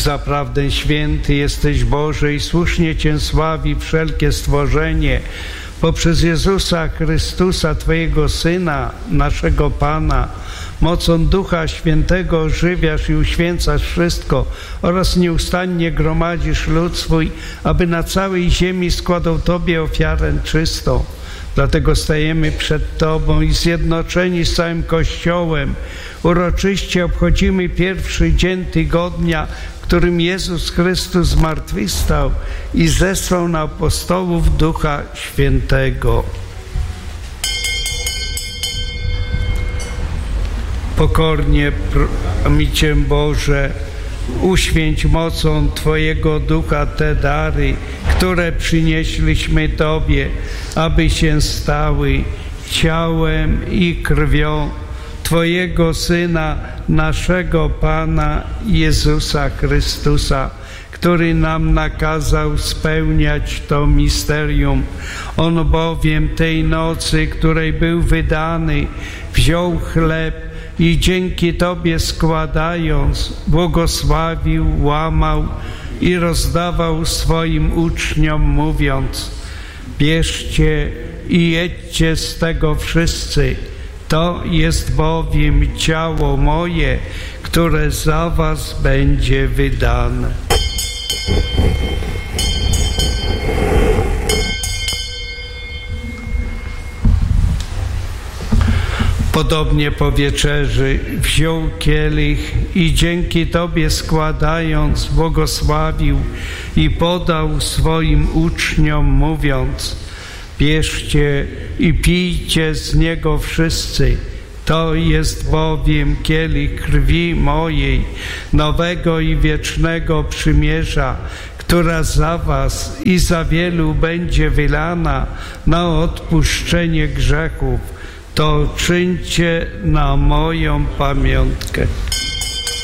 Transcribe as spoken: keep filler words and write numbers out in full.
zaprawdę święty jesteś Boże i słusznie Cię sławi wszelkie stworzenie. Poprzez Jezusa Chrystusa, Twojego Syna, naszego Pana, mocą Ducha Świętego ożywiasz i uświęcasz wszystko oraz nieustannie gromadzisz lud swój, aby na całej ziemi składał Tobie ofiarę czystą. Dlatego stajemy przed Tobą i zjednoczeni z całym Kościołem uroczyście obchodzimy pierwszy dzień tygodnia, w którym Jezus Chrystus zmartwychwstał i zesłał na apostołów Ducha Świętego. Pokornie prosimy Cię, Boże, uświęć mocą Twojego Ducha te dary, które przynieśliśmy Tobie, aby się stały ciałem i krwią Twojego Syna, naszego Pana Jezusa Chrystusa, który nam nakazał spełniać to misterium. On bowiem tej nocy, której był wydany, wziął chleb i dzięki Tobie składając, błogosławił, łamał i rozdawał swoim uczniom, mówiąc: bierzcie i jedźcie z tego wszyscy, to jest bowiem ciało moje, które za was będzie wydane. Podobnie po wieczerzy wziął kielich i dzięki Tobie składając, błogosławił i podał swoim uczniom, mówiąc: bierzcie i pijcie z niego wszyscy, to jest bowiem kielich krwi mojej, nowego i wiecznego przymierza, która za was i za wielu będzie wylana na odpuszczenie grzechów. To czyńcie na moją pamiątkę.